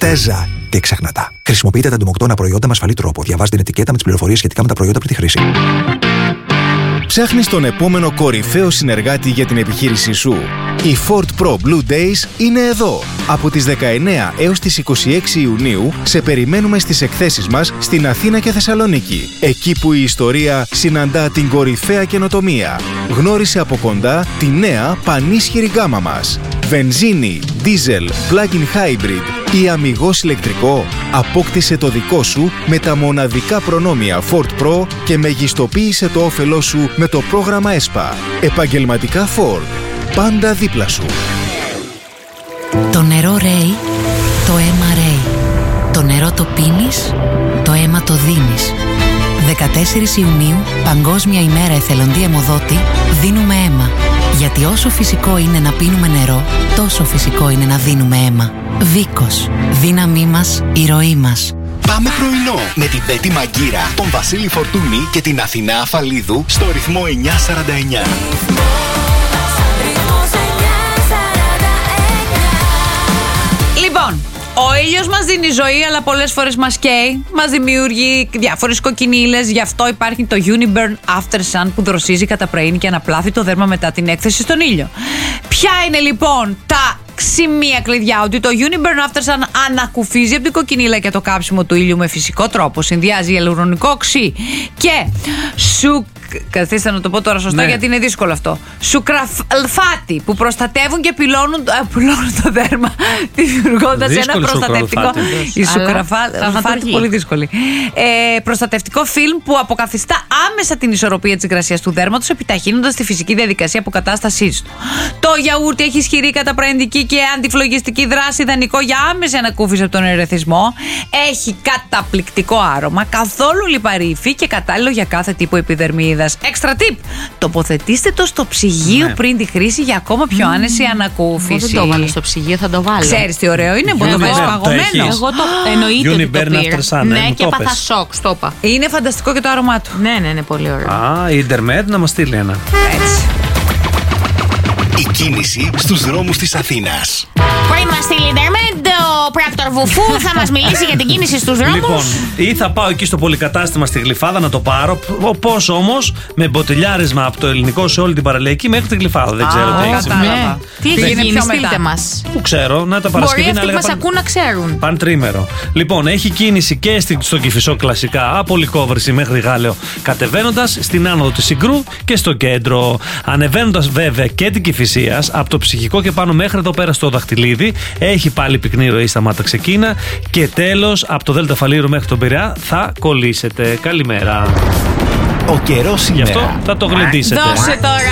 Σέζα. Και ξεχνά τα. Χρησιμοποιείτε τα εντομοκτώνα προϊόντα με ασφαλή τρόπο. Διαβάζετε την ετικέτα με τις πληροφορίες σχετικά με τα προϊόντα πριν τη χρήση. Ψάχνεις τον επόμενο κορυφαίο συνεργάτη για την επιχείρησή σου? Οι Ford Pro Blue Days είναι εδώ. Από τις 19 έως τις 26 Ιουνίου σε περιμένουμε στις εκθέσεις μας στην Αθήνα και Θεσσαλονίκη. Εκεί που η ιστορία συναντά την κορυφαία καινοτομία. Γνώρισε από κοντά τη νέα πανίσχυρη γκάμα μας. Βενζίνη, δίζελ, plug-in hybrid ή αμιγώς ηλεκτρικό. Απόκτησε το δικό σου με τα μοναδικά προνόμια Ford Pro και μεγιστοποίησε το όφελό σου με το πρόγραμμα ΕΣΠΑ. Επαγγελματικά Ford. Πάντα δίπλα σου. Το νερό ρέει, το αίμα ρέει. Το νερό το πίνεις, το αίμα το δίνεις. 14 Ιουνίου, Παγκόσμια ημέρα εθελοντή αιμοδότη, δίνουμε αίμα. Γιατί όσο φυσικό είναι να πίνουμε νερό, τόσο φυσικό είναι να δίνουμε αίμα. Βίκος. Δύναμή μας, η ροή μας. Πάμε πρωινό με την Πέτη Μαγκύρα, τον Βασίλη Φορτούνη και την Αθηνά Αφαλίδου στο ρυθμό 949. Λοιπόν, ο ήλιος μας δίνει ζωή, αλλά πολλές φορές μας καίει. Μας δημιουργεί διάφορες κοκκινίλες. Γι' αυτό υπάρχει το Uniburn After Sun που δροσίζει κατά πρωί και αναπλάθει το δέρμα μετά την έκθεση στον ήλιο. Ποια είναι λοιπόν τα σημεία κλειδιά? Ότι το Uniburn After Sun ανακουφίζει από την κοκκινίλα και το κάψιμο του ήλιου με φυσικό τρόπο. Συνδυάζει ιαλουρονικό οξύ και καθίστε να το πω τώρα σωστά, γιατί είναι δύσκολο αυτό. Σουκραλφάτι που προστατεύουν και πυλώνουν το δέρμα, δημιουργώντας ένα προστατευτικό. Η σουκραλφάτι, πολύ δύσκολη. Προστατευτικό φιλμ που αποκαθιστά άμεσα την ισορροπία της υγρασίας του δέρματος, επιταχύνοντας τη φυσική διαδικασία αποκατάστασής του. Το γιαούρτι έχει ισχυρή καταπραγεντική και αντιφλογιστική δράση, ιδανικό για άμεση ανακούφιση από τον ερεθισμό. Έχει καταπληκτικό άρωμα, καθόλου λιπαρή και κατάλληλο για κάθε τύπο επιδερμίδας. Extra tip! Τοποθετήστε το στο ψυγείο πριν τη χρήση για ακόμα πιο άνεση ανακούφιση. Δεν το έβαλα στο ψυγείο, θα το βάλω. Ξέρεις τι ωραίο είναι, μπορεί να το βάλεις παγωμένο. Εγώ το εννοείται ότι το πήρα. Ναι, και έπαθα σοκ, στο είπα. Είναι φανταστικό και το άρωμά του. Ναι, πολύ ωραίο. Α, η Intermed να μας στείλει ένα. Έτσι. Η κίνηση στους δρόμους της Αθήνας. Πριν μας στείλει η Intermed, ο Πράκτορ Βουφού θα μας μιλήσει για την κίνηση στους δρόμους. Λοιπόν, ή θα πάω εκεί στο πολυκατάστημα στη Γλυφάδα να το πάρω. Πώς όμως, με μποτιλιάρισμα από το ελληνικό σε όλη την παραλιακή μέχρι τη Γλυφάδα. Δεν ξέρω τι έχει συμβεί. Τι έχει γίνει, στείλτε μας. Πού ξέρω, να τα Παρασκευή μπορεί να αυτοί λέγα. Που μας ακούν να ξέρουν. Παντρίμερο. Λοιπόν, έχει κίνηση και στο Κηφισό κλασικά από Λυκόβρηση μέχρι Γάλεο. Κατεβαίνοντας στην άνοδο της Συγκρού και στο κέντρο. Ανεβαίνοντας βέβαια και την Κηφισίας από το Ψυχικό και πάνω μέχρι εδώ πέρα στο Δαχτυλίδι. Έχει πάλι πυκνή ροή στα Μάτα Ξεκίνα. Και τέλος από το Δέλτα Φαλήρου μέχρι τον Πειραιά θα κολλήσετε. Καλημέρα. Ο καιρός σήμερα. Γι' αυτό θα το γλεντήσετε. Δώσε τώρα.